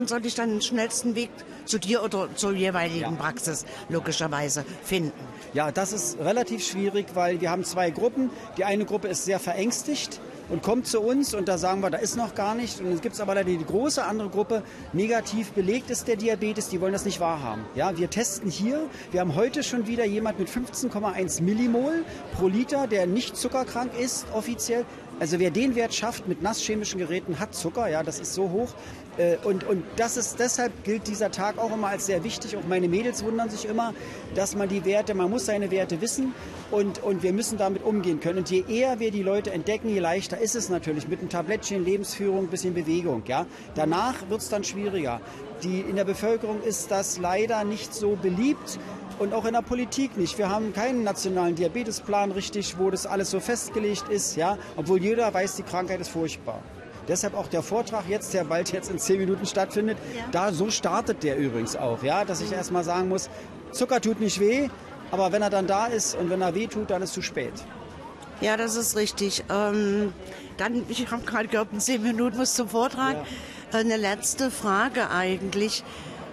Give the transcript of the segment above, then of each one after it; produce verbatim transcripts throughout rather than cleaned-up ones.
soll ich dann den schnellsten Weg zu dir oder zur jeweiligen ja. Praxis logischerweise finden? Ja, das ist relativ schwierig, weil wir haben zwei Gruppen. Die eine Gruppe ist sehr verängstigt und kommt zu uns und da sagen wir, da ist noch gar nicht. Und dann gibt es aber die große andere Gruppe, negativ belegt ist der Diabetes, die wollen das nicht wahrhaben. Ja, wir testen hier, wir haben heute schon wieder jemand mit fünfzehn Komma eins Millimol pro Liter, der nicht zuckerkrank ist offiziell. Also wer den Wert schafft mit nasschemischen Geräten, hat Zucker, ja, das ist so hoch. Und, und das ist, deshalb gilt dieser Tag auch immer als sehr wichtig. Auch meine Mädels wundern sich immer, dass man die Werte, man muss seine Werte wissen und, und wir müssen damit umgehen können. Und je eher wir die Leute entdecken, je leichter ist es natürlich mit einem Tablettchen, Lebensführung, ein bisschen Bewegung. Ja. Danach wird es dann schwieriger. Die, in der Bevölkerung ist das leider nicht so beliebt. Und auch in der Politik nicht. Wir haben keinen nationalen Diabetesplan richtig, wo das alles so festgelegt ist, ja, obwohl jeder weiß, die Krankheit ist furchtbar. Deshalb auch der Vortrag jetzt, der bald jetzt in zehn Minuten stattfindet, ja. da so startet der übrigens auch, ja, dass ich erst mal sagen muss, Zucker tut nicht weh, aber wenn er dann da ist und wenn er weh tut, dann ist es zu spät. Ja, das ist richtig. Ähm, dann, ich habe gerade gehört, in zehn Minuten muss zum Vortrag. Ja. Eine letzte Frage eigentlich.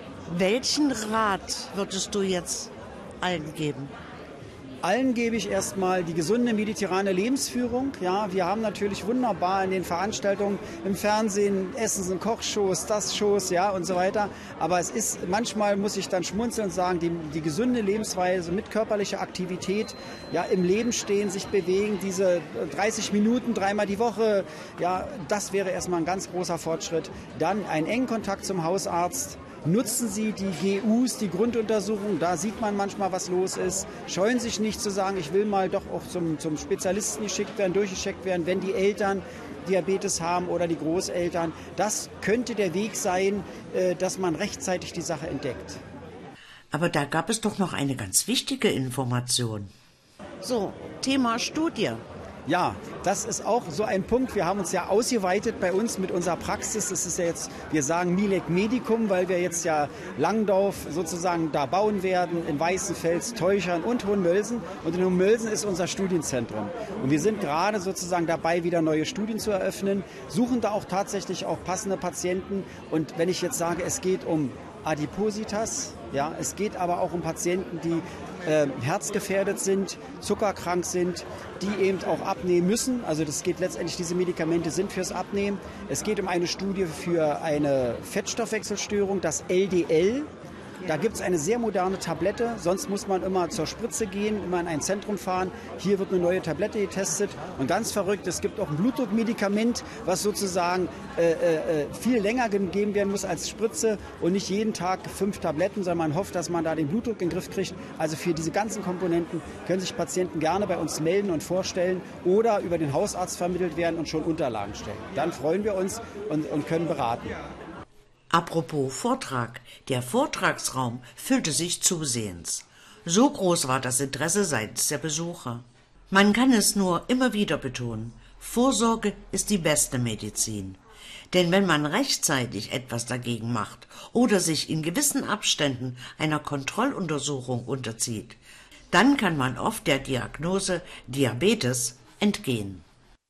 Welchen Rat würdest du jetzt allen geben? Allen gebe ich erstmal die gesunde mediterrane Lebensführung. Ja, wir haben natürlich wunderbar in den Veranstaltungen im Fernsehen Essens- und Kochshows, das Shows, ja und so weiter. Aber es ist, manchmal muss ich dann schmunzeln und sagen, die, die gesunde Lebensweise mit körperlicher Aktivität, ja, im Leben stehen, sich bewegen, diese dreißig Minuten dreimal die Woche, ja, das wäre erstmal ein ganz großer Fortschritt. Dann einen engen Kontakt zum Hausarzt. Nutzen Sie die G Us, die Grunduntersuchung, da sieht man manchmal, was los ist. Scheuen sich nicht zu sagen, ich will mal doch auch zum, zum Spezialisten geschickt werden, durchgecheckt werden, wenn die Eltern Diabetes haben oder die Großeltern. Das könnte der Weg sein, dass man rechtzeitig die Sache entdeckt. Aber da gab es doch noch eine ganz wichtige Information. So, Thema Studie. Ja, das ist auch so ein Punkt. Wir haben uns ja ausgeweitet bei uns mit unserer Praxis. Das ist ja jetzt, wir sagen Milek Medicum, weil wir jetzt ja Langdorf sozusagen da bauen werden, in Weißenfels, Teuchern und Hohenmölsen. Und in Hohenmölsen ist unser Studienzentrum. Und wir sind gerade sozusagen dabei, wieder neue Studien zu eröffnen, suchen da auch tatsächlich auch passende Patienten. Und wenn ich jetzt sage, es geht um Adipositas, ja, es geht aber auch um Patienten, die äh, herzgefährdet sind, zuckerkrank sind, die eben auch abnehmen müssen. Also das geht letztendlich, diese Medikamente sind fürs Abnehmen. Es geht um eine Studie für eine Fettstoffwechselstörung, das L D L. Da gibt es eine sehr moderne Tablette, sonst muss man immer zur Spritze gehen, immer in ein Zentrum fahren. Hier wird eine neue Tablette getestet und ganz verrückt, es gibt auch ein Blutdruckmedikament, was sozusagen äh, äh, viel länger gegeben werden muss als Spritze und nicht jeden Tag fünf Tabletten, sondern man hofft, dass man da den Blutdruck in den Griff kriegt. Also für diese ganzen Komponenten können sich Patienten gerne bei uns melden und vorstellen oder über den Hausarzt vermittelt werden und schon Unterlagen stellen. Dann freuen wir uns und, und können beraten. Apropos Vortrag, der Vortragsraum füllte sich zusehends. So groß war das Interesse seitens der Besucher. Man kann es nur immer wieder betonen, Vorsorge ist die beste Medizin. Denn wenn man rechtzeitig etwas dagegen macht oder sich in gewissen Abständen einer Kontrolluntersuchung unterzieht, dann kann man oft der Diagnose Diabetes entgehen.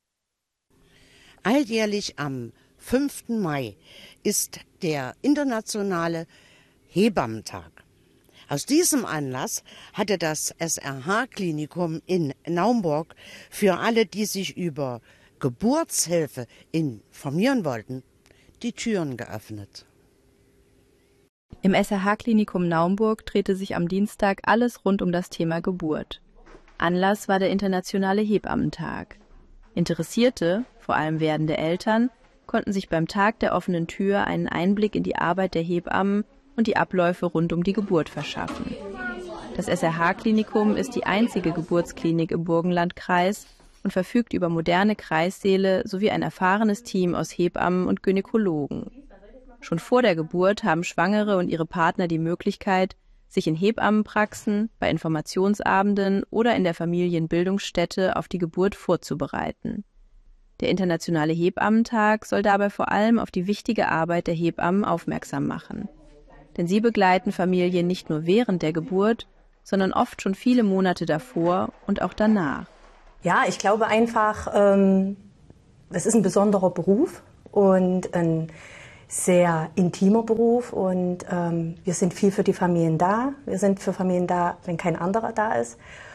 Alljährlich am fünften Mai ist der internationale Hebammentag. Aus diesem Anlass hatte das S R H-Klinikum in Naumburg für alle, die sich über Geburtshilfe informieren wollten, die Türen geöffnet. Im S R H-Klinikum Naumburg drehte sich am Dienstag alles rund um das Thema Geburt. Anlass war der internationale Hebammentag. Interessierte, vor allem werdende Eltern, konnten sich beim Tag der offenen Tür einen Einblick in die Arbeit der Hebammen und die Abläufe rund um die Geburt verschaffen. Das S R H-Klinikum ist die einzige Geburtsklinik im Burgenlandkreis und verfügt über moderne Kreissäle sowie ein erfahrenes Team aus Hebammen und Gynäkologen. Schon vor der Geburt haben Schwangere und ihre Partner die Möglichkeit, sich in Hebammenpraxen, bei Informationsabenden oder in der Familienbildungsstätte auf die Geburt vorzubereiten. Der internationale Hebammentag soll dabei vor allem auf die wichtige Arbeit der Hebammen aufmerksam machen. Denn sie begleiten Familien nicht nur während der Geburt, sondern oft schon viele Monate davor und auch danach. Ja, ich glaube einfach, ähm, es ist ein besonderer Beruf und ein, sehr intimer Beruf und ähm, wir sind viel für die Familien da. Wir sind für Familien da, wenn kein anderer da ist.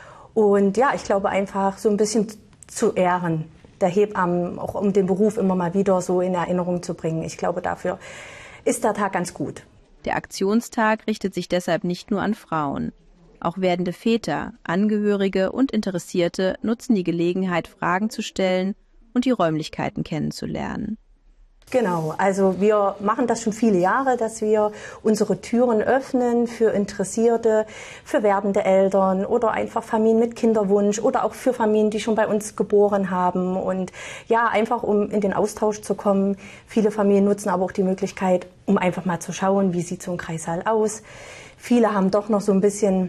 Und ja, ich glaube einfach so ein bisschen zu ehren der Hebammen, auch um den Beruf immer mal wieder so in Erinnerung zu bringen. Ich glaube, dafür ist der Tag ganz gut. Der Aktionstag richtet sich deshalb nicht nur an Frauen. Auch werdende Väter, Angehörige und Interessierte nutzen die Gelegenheit, Fragen zu stellen und die Räumlichkeiten kennenzulernen. Genau, also wir machen das schon viele Jahre, dass wir unsere Türen öffnen für Interessierte, für werdende Eltern oder einfach Familien mit Kinderwunsch oder auch für Familien, die schon bei uns geboren haben. Und ja, einfach um in den Austausch zu kommen. Viele Familien nutzen aber auch die Möglichkeit, um einfach mal zu schauen, wie sieht so ein Kreissaal aus. Viele haben doch noch so ein bisschen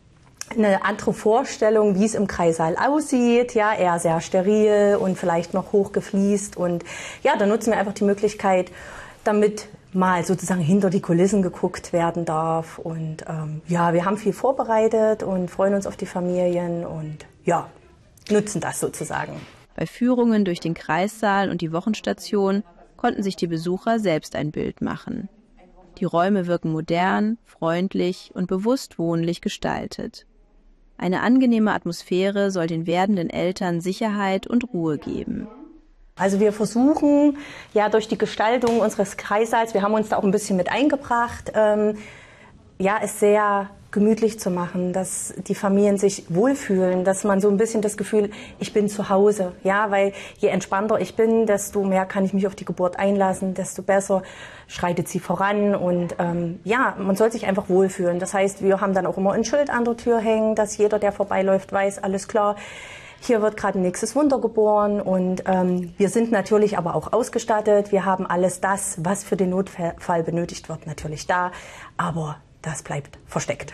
eine andere Vorstellung, wie es im Kreissaal aussieht, ja, eher sehr steril und vielleicht noch hoch gefliest. Und ja, da nutzen wir einfach die Möglichkeit, damit mal sozusagen hinter die Kulissen geguckt werden darf. Und ähm, ja, wir haben viel vorbereitet und freuen uns auf die Familien und ja, nutzen das sozusagen. Bei Führungen durch den Kreissaal und die Wochenstation konnten sich die Besucher selbst ein Bild machen. Die Räume wirken modern, freundlich und bewusst wohnlich gestaltet. Eine angenehme Atmosphäre soll den werdenden Eltern Sicherheit und Ruhe geben. Also wir versuchen ja durch die Gestaltung unseres Kreissaals, wir haben uns da auch ein bisschen mit eingebracht, ähm, ja, es sehr gemütlich zu machen, dass die Familien sich wohlfühlen, dass man so ein bisschen das Gefühl, ich bin zu Hause, ja, weil je entspannter ich bin, desto mehr kann ich mich auf die Geburt einlassen, desto besser schreitet sie voran und ähm, ja, man soll sich einfach wohlfühlen. Das heißt, wir haben dann auch immer ein Schild an der Tür hängen, dass jeder, der vorbeiläuft, weiß, alles klar, hier wird gerade ein nächstes Wunder geboren und ähm, wir sind natürlich aber auch ausgestattet. Wir haben alles das, was für den Notfall benötigt wird, natürlich da, aber das bleibt versteckt.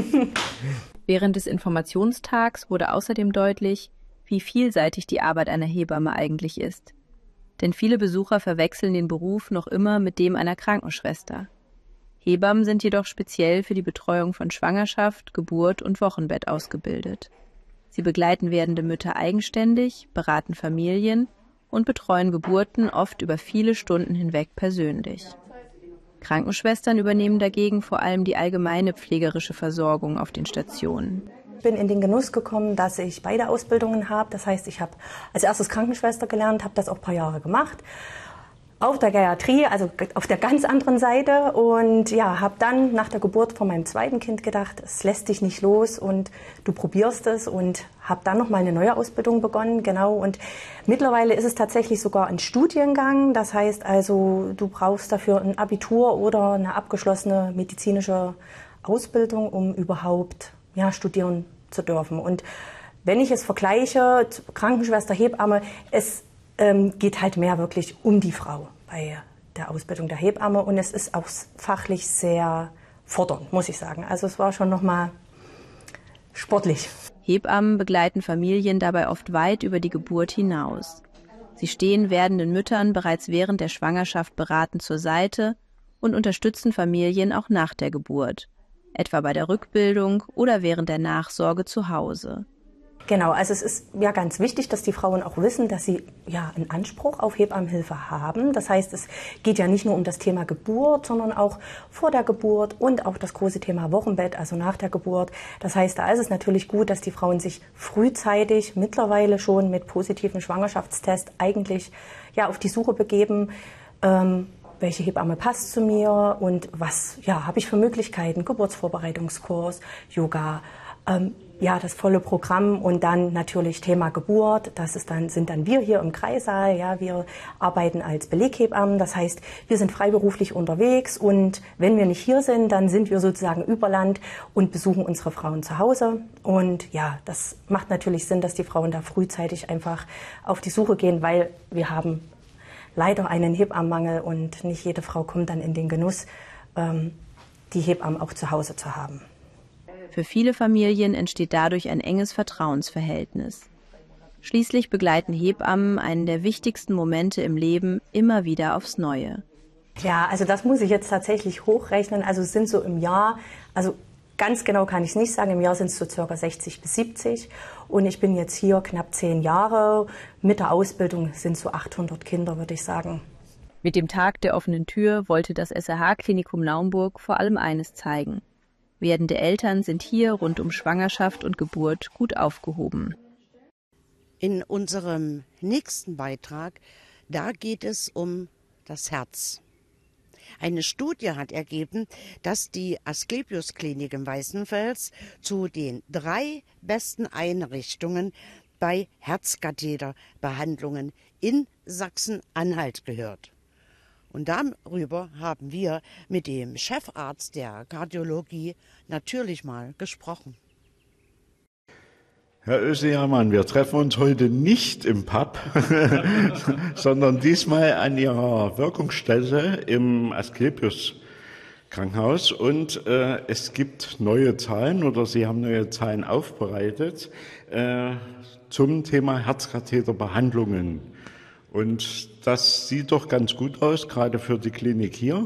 Während des Informationstags wurde außerdem deutlich, wie vielseitig die Arbeit einer Hebamme eigentlich ist. Denn viele Besucher verwechseln den Beruf noch immer mit dem einer Krankenschwester. Hebammen sind jedoch speziell für die Betreuung von Schwangerschaft, Geburt und Wochenbett ausgebildet. Sie begleiten werdende Mütter eigenständig, beraten Familien und betreuen Geburten oft über viele Stunden hinweg persönlich. Krankenschwestern übernehmen dagegen vor allem die allgemeine pflegerische Versorgung auf den Stationen. Ich bin in den Genuss gekommen, dass ich beide Ausbildungen habe. Das heißt, ich habe als erstes Krankenschwester gelernt, habe das auch ein paar Jahre gemacht. Auf der Geriatrie, also auf der ganz anderen Seite. Und ja, habe dann nach der Geburt von meinem zweiten Kind gedacht, es lässt dich nicht los und du probierst es. Und habe dann nochmal eine neue Ausbildung begonnen, genau. Und mittlerweile ist es tatsächlich sogar ein Studiengang. Das heißt also, du brauchst dafür ein Abitur oder eine abgeschlossene medizinische Ausbildung, um überhaupt ja, studieren zu dürfen. Und wenn ich es vergleiche, Krankenschwester, Hebamme, es ähm, geht halt mehr wirklich um die Frau bei der Ausbildung der Hebamme. Und es ist auch fachlich sehr fordernd, muss ich sagen. Also es war schon nochmal sportlich. Hebammen begleiten Familien dabei oft weit über die Geburt hinaus. Sie stehen werdenden Müttern bereits während der Schwangerschaft beratend zur Seite und unterstützen Familien auch nach der Geburt, etwa bei der Rückbildung oder während der Nachsorge zu Hause. Genau, also es ist ja ganz wichtig, dass die Frauen auch wissen, dass sie ja einen Anspruch auf Hebammenhilfe haben. Das heißt, es geht ja nicht nur um das Thema Geburt, sondern auch vor der Geburt und auch das große Thema Wochenbett, also nach der Geburt. Das heißt, da ist es natürlich gut, dass die Frauen sich frühzeitig, mittlerweile schon mit positiven Schwangerschaftstest eigentlich ja auf die Suche begeben, ähm, welche Hebamme passt zu mir und was ja habe ich für Möglichkeiten, Geburtsvorbereitungskurs, Yoga, ähm, ja, das volle Programm und dann natürlich Thema Geburt. Das ist dann, sind dann wir hier im Kreissaal. Ja, wir arbeiten als Beleghebammen. Das heißt, wir sind freiberuflich unterwegs und wenn wir nicht hier sind, dann sind wir sozusagen über Land und besuchen unsere Frauen zu Hause. Und ja, das macht natürlich Sinn, dass die Frauen da frühzeitig einfach auf die Suche gehen, weil wir haben leider einen Hebammenmangel und nicht jede Frau kommt dann in den Genuss, ähm, die Hebammen auch zu Hause zu haben. Für viele Familien entsteht dadurch ein enges Vertrauensverhältnis. Schließlich begleiten Hebammen einen der wichtigsten Momente im Leben immer wieder aufs Neue. Ja, also das muss ich jetzt tatsächlich hochrechnen. Also es sind so im Jahr, also ganz genau kann ich es nicht sagen, im Jahr sind es so circa sechzig bis siebzig. Und ich bin jetzt hier knapp zehn Jahre. Mit der Ausbildung sind es so achthundert Kinder, würde ich sagen. Mit dem Tag der offenen Tür wollte das S R H-Klinikum Naumburg vor allem eines zeigen: Werdende Eltern sind hier rund um Schwangerschaft und Geburt gut aufgehoben. In unserem nächsten Beitrag, da geht es um das Herz. Eine Studie hat ergeben, dass die Asklepios-Klinik im Weißenfels zu den drei besten Einrichtungen bei Herzkatheterbehandlungen in Sachsen-Anhalt gehört. Und darüber haben wir mit dem Chefarzt der Kardiologie natürlich mal gesprochen. Herr Öse-Hermann, wir treffen uns heute nicht im Pub, sondern diesmal an Ihrer Wirkungsstätte im Asklepios Krankenhaus. Und äh, es gibt neue Zahlen oder Sie haben neue Zahlen aufbereitet äh, zum Thema Herzkatheterbehandlungen. Und das sieht doch ganz gut aus, gerade für die Klinik hier.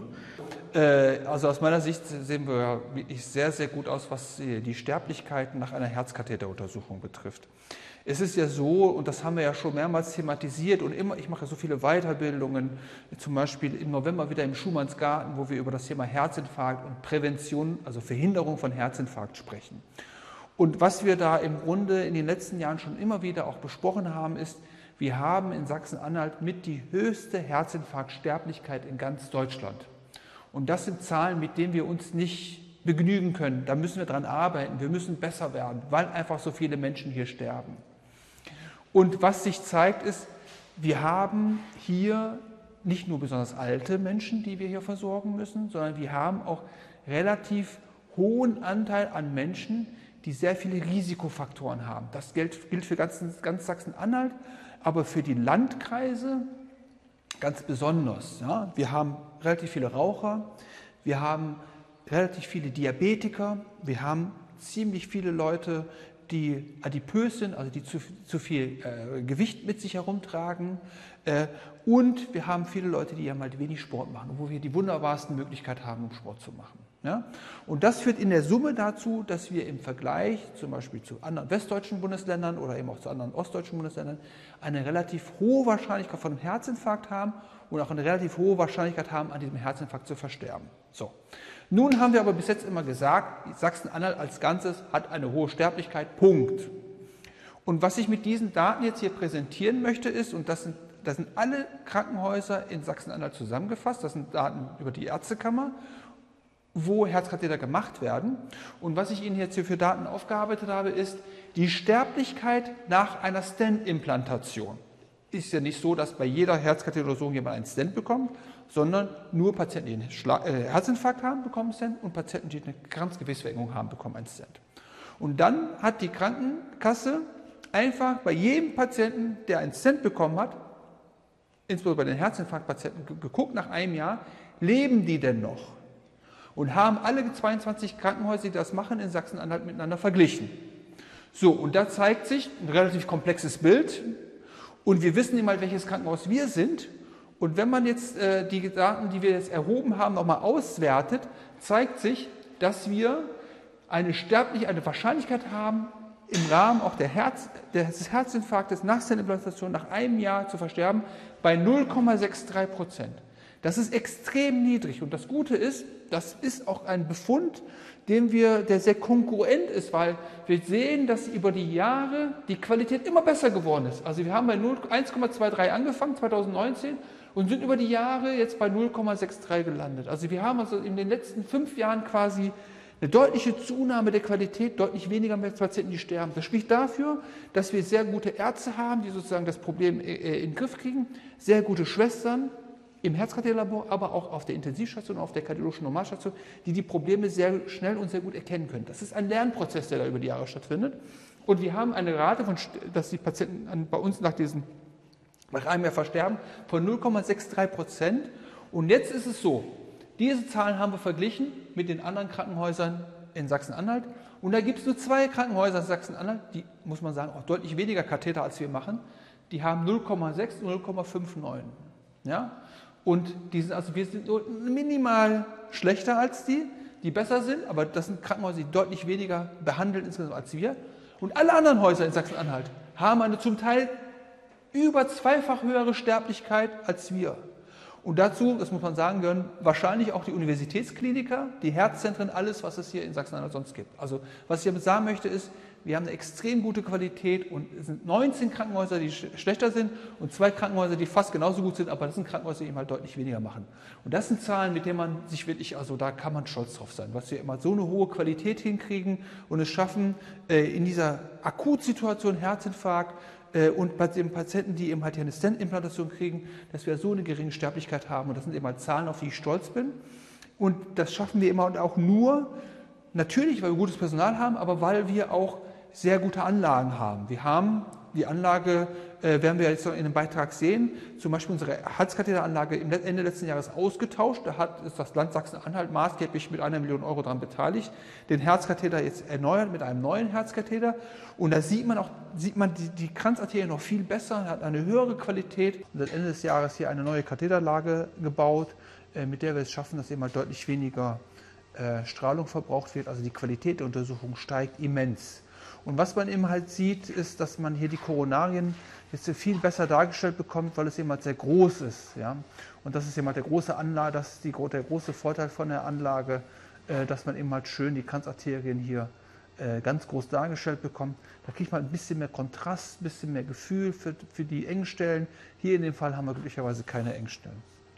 Also aus meiner Sicht sehen wir wirklich sehr, sehr gut aus, was die Sterblichkeit nach einer Herzkatheteruntersuchung betrifft. Es ist ja so, und das haben wir ja schon mehrmals thematisiert, und immer, ich mache so viele Weiterbildungen, zum Beispiel im November wieder im Schumannsgarten, wo wir über das Thema Herzinfarkt und Prävention, also Verhinderung von Herzinfarkt sprechen. Und was wir da im Grunde in den letzten Jahren schon immer wieder auch besprochen haben, ist, wir haben in Sachsen-Anhalt mit die höchste Herzinfarktsterblichkeit in ganz Deutschland. Und das sind Zahlen, mit denen wir uns nicht begnügen können. Da müssen wir dran arbeiten. Wir müssen besser werden, weil einfach so viele Menschen hier sterben. Und was sich zeigt, ist, wir haben hier nicht nur besonders alte Menschen, die wir hier versorgen müssen, sondern wir haben auch relativ hohen Anteil an Menschen, die sehr viele Risikofaktoren haben. Das gilt, gilt für ganz, ganz Sachsen-Anhalt, aber für die Landkreise ganz besonders. Ja. Wir haben relativ viele Raucher, wir haben relativ viele Diabetiker, wir haben ziemlich viele Leute, die adipös sind, also die zu, zu viel äh, Gewicht mit sich herumtragen. Äh, und wir haben viele Leute, die ja mal wenig Sport machen, wo wir die wunderbarsten Möglichkeiten haben, um Sport zu machen. Ja? Und das führt in der Summe dazu, dass wir im Vergleich zum Beispiel zu anderen westdeutschen Bundesländern oder eben auch zu anderen ostdeutschen Bundesländern eine relativ hohe Wahrscheinlichkeit von einem Herzinfarkt haben und auch eine relativ hohe Wahrscheinlichkeit haben, an diesem Herzinfarkt zu versterben. So. Nun haben wir aber bis jetzt immer gesagt, Sachsen-Anhalt als Ganzes hat eine hohe Sterblichkeit, Punkt. Und was ich mit diesen Daten jetzt hier präsentieren möchte ist, und das sind, das sind alle Krankenhäuser in Sachsen-Anhalt zusammengefasst, das sind Daten über die Ärztekammer, wo Herzkatheter gemacht werden. Und was ich Ihnen jetzt hier für Daten aufgearbeitet habe, ist die Sterblichkeit nach einer Stent-Implantation. Ist ja nicht so, dass bei jeder Herzkatheteruntersuchung jemand einen Stent bekommt, sondern nur Patienten, die einen Schla- äh, Herzinfarkt haben, bekommen einen Stent, und Patienten, die eine Kranzgefäßverengung haben, bekommen einen Stent. Und dann hat die Krankenkasse einfach bei jedem Patienten, der einen Stent bekommen hat, insbesondere bei den Herzinfarktpatienten, geguckt nach einem Jahr, leben die denn noch? Und haben alle zweiundzwanzig Krankenhäuser, die das machen, in Sachsen-Anhalt miteinander verglichen. So, und da zeigt sich ein relativ komplexes Bild. Und wir wissen nicht mal, welches Krankenhaus wir sind. Und wenn man jetzt äh, die Daten, die wir jetzt erhoben haben, nochmal auswertet, zeigt sich, dass wir eine sterbliche, eine Wahrscheinlichkeit haben, im Rahmen auch der Herz, des Herzinfarktes nach Stentimplantation nach einem Jahr zu versterben, bei null Komma dreiundsechzig Prozent. Das ist extrem niedrig. Und das Gute ist, das ist auch ein Befund, dem wir, der sehr konkurrent ist, weil wir sehen, dass über die Jahre die Qualität immer besser geworden ist. Also wir haben bei eins Komma dreiundzwanzig angefangen, zweitausendneunzehn, und sind über die Jahre jetzt bei null Komma dreiundsechzig gelandet. Also wir haben also in den letzten fünf Jahren quasi eine deutliche Zunahme der Qualität, deutlich weniger Patienten, die sterben. Das spricht dafür, dass wir sehr gute Ärzte haben, die sozusagen das Problem in den Griff kriegen, sehr gute Schwestern im Herzkatheterlabor, aber auch auf der Intensivstation, auf der kardiologischen Normalstation, die die Probleme sehr schnell und sehr gut erkennen können. Das ist ein Lernprozess, der da über die Jahre stattfindet. Und wir haben eine Rate, von, dass die Patienten bei uns nach, diesen, nach einem Jahr versterben, von null Komma dreiundsechzig Prozent. Und jetzt ist es so, diese Zahlen haben wir verglichen mit den anderen Krankenhäusern in Sachsen-Anhalt. Und da gibt es nur zwei Krankenhäuser in Sachsen-Anhalt, die, muss man sagen, auch deutlich weniger Katheter als wir machen. Die haben null Komma sechs und null Komma neunundfünfzig. Ja? Und die sind, also wir sind nur minimal schlechter als die, die besser sind, aber das sind Krankenhäuser, die deutlich weniger behandeln insgesamt als wir. Und alle anderen Häuser in Sachsen-Anhalt haben eine zum Teil über zweifach höhere Sterblichkeit als wir. Und dazu, das muss man sagen, gehören wahrscheinlich auch die Universitätskliniker, die Herzzentren, alles, was es hier in Sachsen-Anhalt sonst gibt. Also was ich damit sagen möchte ist, wir haben eine extrem gute Qualität und es sind neunzehn Krankenhäuser, die sch schlechter sind und zwei Krankenhäuser, die fast genauso gut sind, aber das sind Krankenhäuser, die eben halt deutlich weniger machen. Und das sind Zahlen, mit denen man sich wirklich, also da kann man stolz drauf sein, was wir immer so eine hohe Qualität hinkriegen und es schaffen, äh, in dieser Akutsituation Herzinfarkt, und bei den Patienten, die eben halt hier eine Stent-Implantation kriegen, dass wir so eine geringe Sterblichkeit haben. Und das sind eben halt Zahlen, auf die ich stolz bin. Und das schaffen wir immer und auch nur, natürlich, weil wir gutes Personal haben, aber weil wir auch sehr gute Anlagen haben. Wir haben die Anlage, äh, werden wir jetzt noch in dem Beitrag sehen, zum Beispiel unsere Herzkatheteranlage im Ende letzten Jahres ausgetauscht. Da hat ist das Land Sachsen-Anhalt maßgeblich mit einer Million Euro daran beteiligt, den Herzkatheter jetzt erneuert mit einem neuen Herzkatheter. Und da sieht man auch, sieht man die, die Kranzarterie noch viel besser, hat eine höhere Qualität. Und seit Ende des Jahres hier eine neue Katheterlage gebaut, äh, mit der wir es schaffen, dass eben mal deutlich weniger äh, Strahlung verbraucht wird. Also die Qualität der Untersuchung steigt immens. Und was man eben halt sieht, ist, dass man hier die Koronarien jetzt viel besser dargestellt bekommt, weil es eben halt sehr groß ist. Ja? Und das ist eben halt der große Anlage, das ist die, der große Vorteil von der Anlage, äh, dass man eben halt schön die Kranzarterien hier äh, ganz groß dargestellt bekommt. Da kriegt man ein bisschen mehr Kontrast, ein bisschen mehr Gefühl für, für die Engstellen. Hier in dem Fall haben wir glücklicherweise keine Engstellen.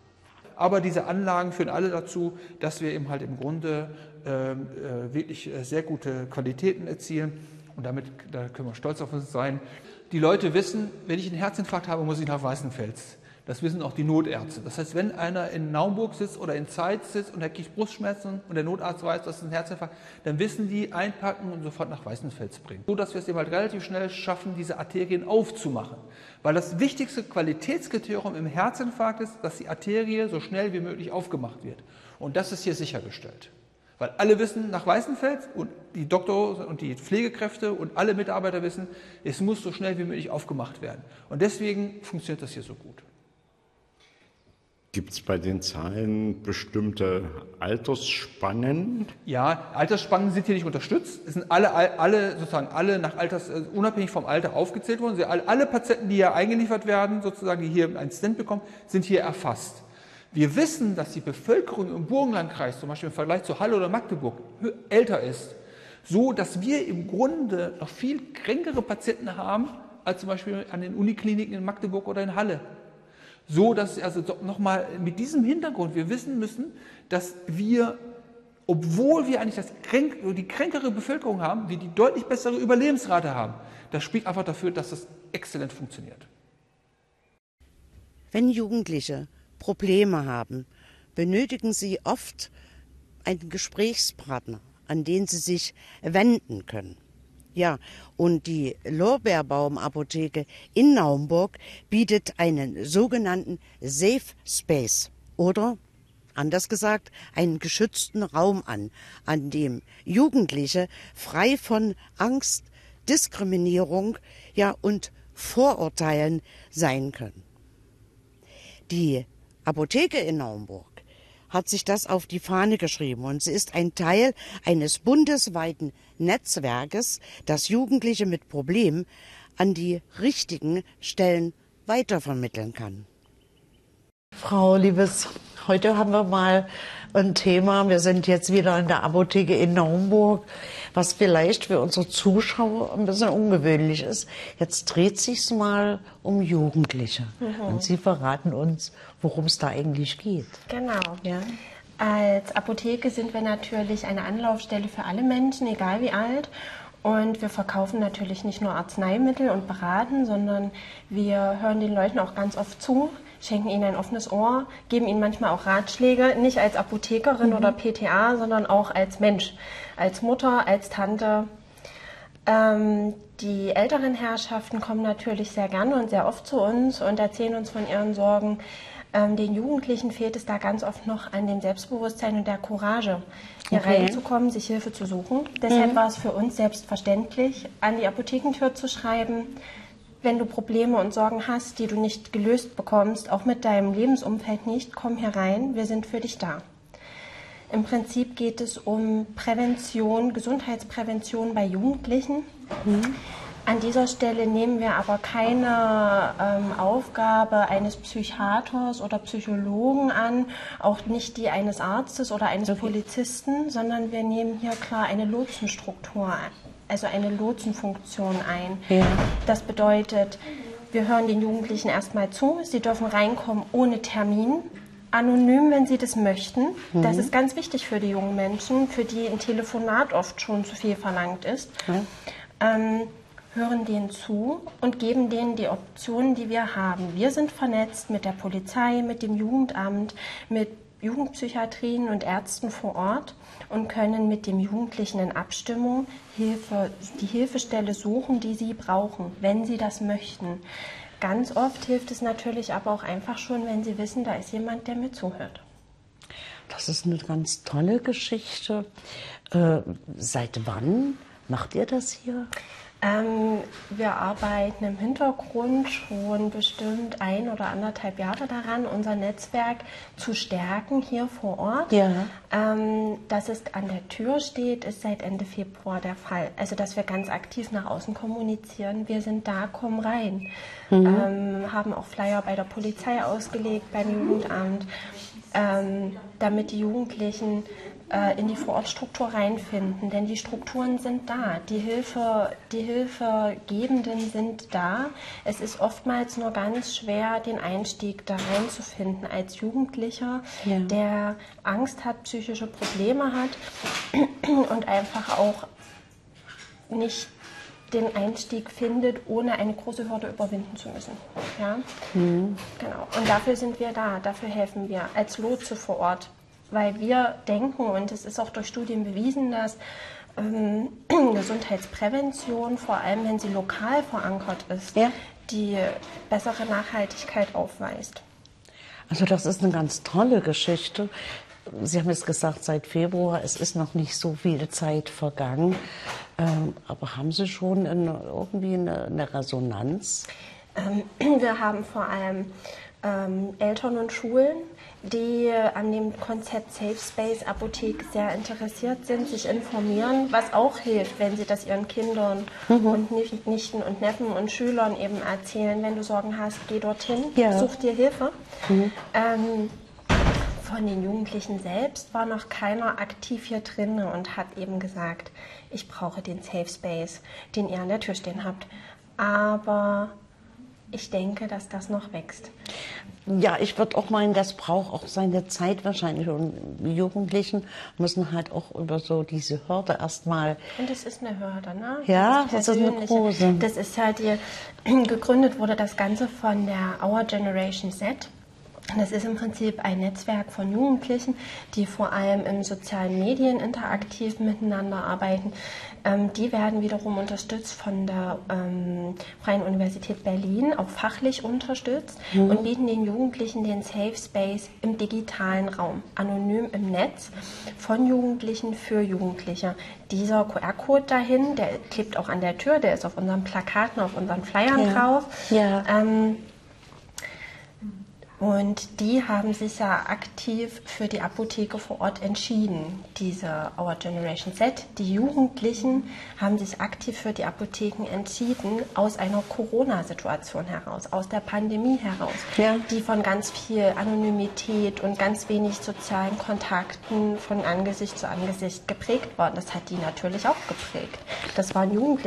Aber diese Anlagen führen alle dazu, dass wir eben halt im Grunde äh, äh, wirklich äh, sehr gute Qualitäten erzielen. Und damit da können wir stolz auf uns sein. Die Leute wissen, wenn ich einen Herzinfarkt habe, muss ich nach Weißenfels. Das wissen auch die Notärzte. Das heißt, wenn einer in Naumburg sitzt oder in Zeitz sitzt und er kriegt Brustschmerzen und der Notarzt weiß, das ist ein Herzinfarkt, dann wissen die, einpacken und sofort nach Weißenfels bringen. So dass wir es eben halt relativ schnell schaffen, diese Arterien aufzumachen. Weil das wichtigste Qualitätskriterium im Herzinfarkt ist, dass die Arterie so schnell wie möglich aufgemacht wird. Und das ist hier sichergestellt. Weil alle wissen nach Weißenfels und die Doktor und die Pflegekräfte und alle Mitarbeiter wissen, es muss so schnell wie möglich aufgemacht werden. Und deswegen funktioniert das hier so gut. Gibt es bei den Zahlen bestimmte Altersspannen? Ja, Altersspannen sind hier nicht unterstützt. Es sind alle, alle sozusagen alle nach Alters, unabhängig vom Alter aufgezählt worden. Alle Patienten, die hier eingeliefert werden, sozusagen, die hier einen Stent bekommen, sind hier erfasst. Wir wissen, dass die Bevölkerung im Burgenlandkreis, zum Beispiel im Vergleich zu Halle oder Magdeburg, älter ist, so dass wir im Grunde noch viel kränkere Patienten haben, als zum Beispiel an den Unikliniken in Magdeburg oder in Halle. So dass also nochmal mit diesem Hintergrund wir wissen müssen, dass wir, obwohl wir eigentlich das kränk, die kränkere Bevölkerung haben, wir die deutlich bessere Überlebensrate haben. Das spricht einfach dafür, dass das exzellent funktioniert. Wenn Jugendliche Probleme haben, benötigen sie oft einen Gesprächspartner, an den sie sich wenden können. Ja, und die Lorbeerbaum-Apotheke in Naumburg bietet einen sogenannten Safe Space oder, anders gesagt, einen geschützten Raum an, an dem Jugendliche frei von Angst, Diskriminierung, ja, und Vorurteilen sein können. Die Apotheke in Naumburg hat sich das auf die Fahne geschrieben und sie ist ein Teil eines bundesweiten Netzwerkes, das Jugendliche mit Problemen an die richtigen Stellen weitervermitteln kann. Frau Liebes, heute haben wir mal ein Thema. Wir sind jetzt wieder in der Apotheke in Naumburg, was vielleicht für unsere Zuschauer ein bisschen ungewöhnlich ist. Jetzt dreht sich's mal um Jugendliche. Mhm. Und Sie verraten uns, worum es da eigentlich geht. Genau. Ja? Als Apotheke sind wir natürlich eine Anlaufstelle für alle Menschen, egal wie alt. Und wir verkaufen natürlich nicht nur Arzneimittel und beraten, sondern wir hören den Leuten auch ganz oft zu, schenken ihnen ein offenes Ohr, geben ihnen manchmal auch Ratschläge, nicht als Apothekerin mhm. oder P T A, sondern auch als Mensch, als Mutter, als Tante. Ähm, die älteren Herrschaften kommen natürlich sehr gerne und sehr oft zu uns und erzählen uns von ihren Sorgen. Ähm, den Jugendlichen fehlt es da ganz oft noch an dem Selbstbewusstsein und der Courage, hier okay. reinzukommen, sich Hilfe zu suchen. Deshalb mhm. war es für uns selbstverständlich, an die Apothekentür zu schreiben, wenn du Probleme und Sorgen hast, die du nicht gelöst bekommst, auch mit deinem Lebensumfeld nicht, komm herein, wir sind für dich da. Im Prinzip geht es um Prävention, Gesundheitsprävention bei Jugendlichen. Mhm. An dieser Stelle nehmen wir aber keine ähm, Aufgabe eines Psychiaters oder Psychologen an, auch nicht die eines Arztes oder eines okay. Polizisten, sondern wir nehmen hier klar eine Lotsenstruktur, also eine Lotsenfunktion ein. Ja. Das bedeutet, wir hören den Jugendlichen erstmal zu, sie dürfen reinkommen ohne Termin, anonym, wenn sie das möchten. Mhm. Das ist ganz wichtig für die jungen Menschen, für die ein Telefonat oft schon zu viel verlangt ist. Ja. Ähm, hören denen zu und geben denen die Optionen, die wir haben. Wir sind vernetzt mit der Polizei, mit dem Jugendamt, mit Jugendpsychiatrien und Ärzten vor Ort und können mit dem Jugendlichen in Abstimmung Hilfe, die Hilfestelle suchen, die sie brauchen, wenn sie das möchten. Ganz oft hilft es natürlich aber auch einfach schon, wenn sie wissen, da ist jemand, der mir zuhört. Das ist eine ganz tolle Geschichte. Äh, seit wann macht ihr das hier? Ähm, wir arbeiten im Hintergrund schon bestimmt ein oder anderthalb Jahre daran, unser Netzwerk zu stärken hier vor Ort. Ja. Ähm, dass es an der Tür steht, ist seit Ende Februar der Fall. Also, dass wir ganz aktiv nach außen kommunizieren. Wir sind da, komm rein. Mhm. Ähm, haben auch Flyer bei der Polizei ausgelegt, beim Jugendamt, ähm, damit die Jugendlichen in die Vorortstruktur reinfinden, denn die Strukturen sind da, die Hilfe, die Hilfegebenden sind da. Es ist oftmals nur ganz schwer, den Einstieg da reinzufinden als Jugendlicher, ja. der Angst hat, psychische Probleme hat und einfach auch nicht den Einstieg findet, ohne eine große Hürde überwinden zu müssen. Ja? Mhm. Genau. Und dafür sind wir da, dafür helfen wir als Lotse vor Ort. Weil wir denken, und es ist auch durch Studien bewiesen, dass ähm, Gesundheitsprävention, vor allem wenn sie lokal verankert ist, ja. die bessere Nachhaltigkeit aufweist. Also das ist eine ganz tolle Geschichte. Sie haben es gesagt, seit Februar, es ist noch nicht so viel Zeit vergangen. Ähm, aber haben Sie schon eine, irgendwie eine, eine Resonanz? Ähm, wir haben vor allem ähm, Eltern und Schulen, die an dem Konzept Safe Space Apotheke sehr interessiert sind, sich informieren, was auch hilft, wenn sie das ihren Kindern mhm. und Nichten und Neffen und Schülern eben erzählen. Wenn du Sorgen hast, geh dorthin, ja. such dir Hilfe. Mhm. Ähm, von den Jugendlichen selbst war noch keiner aktiv hier drin und hat eben gesagt, ich brauche den Safe Space, den ihr an der Tür stehen habt. Aber ich denke, dass das noch wächst. Ja, ich würde auch meinen, das braucht auch seine Zeit wahrscheinlich. Und die Jugendlichen müssen halt auch über so diese Hürde erstmal. Und es ist eine Hürde, ne? Ja, das ist, das ist eine große. Das ist halt die, gegründet wurde das Ganze von der Our Generation Z. Das ist im Prinzip ein Netzwerk von Jugendlichen, die vor allem in sozialen Medien interaktiv miteinander arbeiten. Ähm, die werden wiederum unterstützt von der ähm, Freien Universität Berlin, auch fachlich unterstützt mhm. und bieten den Jugendlichen den Safe Space im digitalen Raum, anonym im Netz, von Jugendlichen für Jugendliche. Dieser Q R-Code dahin, der klebt auch an der Tür, der ist auf unseren Plakaten, auf unseren Flyern ja. drauf. Ja. Ähm, Und die haben sich ja aktiv für die Apotheke vor Ort entschieden, diese Our Generation Z. Die Jugendlichen haben sich aktiv für die Apotheken entschieden, aus einer Corona-Situation heraus, aus der Pandemie heraus, ja. die von ganz viel Anonymität und ganz wenig sozialen Kontakten von Angesicht zu Angesicht geprägt waren. Das hat die natürlich auch geprägt. Das waren Jugendliche.